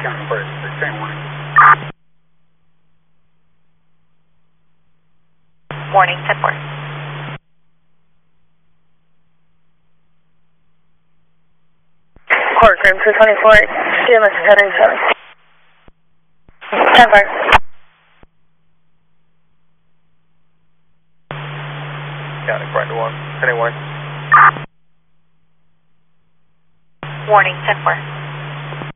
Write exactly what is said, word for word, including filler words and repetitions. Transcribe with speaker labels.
Speaker 1: County First, same warning.
Speaker 2: Warning, ten four.
Speaker 3: Court room two twenty-four, C M S heading seven. ten four.
Speaker 4: County Five to one, heading one.
Speaker 2: Warning, ten four.